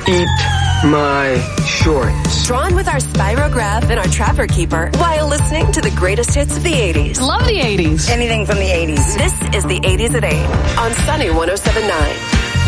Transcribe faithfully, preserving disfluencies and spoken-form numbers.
Eat my shorts. Drawn with our Spirograph and our Trapper Keeper while listening to the greatest hits of the eighties. Love the eighties. Anything from the eighties. This is the eighties at eight on Sunny one oh seven point nine.